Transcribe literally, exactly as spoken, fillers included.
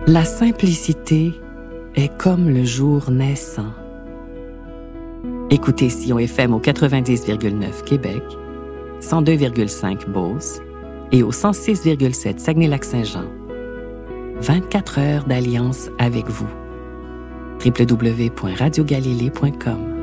La simplicité est comme le jour naissant. Écoutez Sion F M au quatre-vingt-dix virgule neuf Québec, cent deux virgule cinq Beauce et au cent six virgule sept Saguenay-Lac-Saint-Jean. vingt-quatre heures d'alliance avec vous. w w w point radio galilée point com